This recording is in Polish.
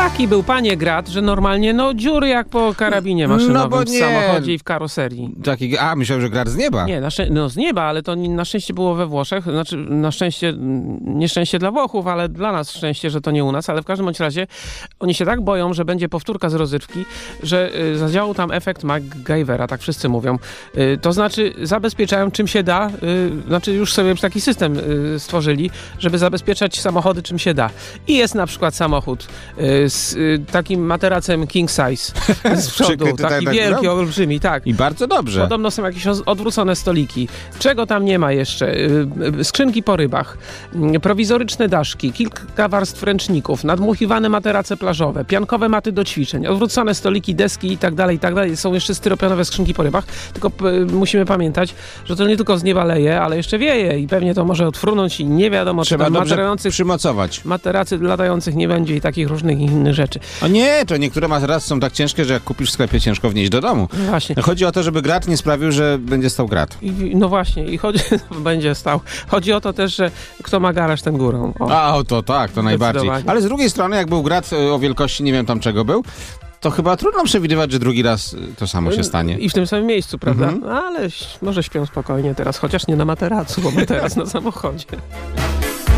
taki był, panie Grat, że normalnie dziury jak po karabinie maszynowym w samochodzie i w karoserii. Myślałem, że Grad z nieba. Nie, z nieba, ale to na szczęście było we Włoszech. Znaczy, na szczęście, nieszczęście dla Włochów, ale dla nas szczęście, że to nie u nas. Ale w każdym bądź razie oni się tak boją, że będzie powtórka z rozrywki, że zadziałał tam efekt MacGyvera, tak wszyscy mówią. To znaczy zabezpieczają czym się da, już sobie taki system stworzyli, żeby zabezpieczać samochody czym się da. I jest na przykład samochód z takim materacem king size z przodu, taki wielki, olbrzymi, tak. I bardzo dobrze. Podobno są jakieś odwrócone stoliki. Czego tam nie ma jeszcze? Skrzynki po rybach, prowizoryczne daszki, kilka warstw ręczników, nadmuchiwane materace plażowe, piankowe maty do ćwiczeń, odwrócone stoliki, deski i tak dalej, i tak dalej. Są jeszcze styropianowe skrzynki po rybach, tylko musimy pamiętać, że to nie tylko z nieba leje, ale jeszcze wieje i pewnie to może odfrunąć i nie wiadomo, trzeba czy tam przymocować. Materacy latających nie będzie i takich różnych innych rzeczy. O nie, to niektóre materace są tak ciężkie, że jak kupisz w sklepie, ciężko wnieść do domu. No właśnie. Chodzi o to, żeby Grat nie sprawił, że będzie stał Grat. No właśnie, będzie stał. Chodzi o to też, że kto ma garaż, ten górą. To najbardziej. Ale z drugiej strony, jak był Grat o wielkości, nie wiem tam czego był, to chyba trudno przewidywać, że drugi raz to samo się stanie. I w tym samym miejscu, prawda? Ale może śpią spokojnie teraz, chociaż nie na materacu, bo materac na samochodzie.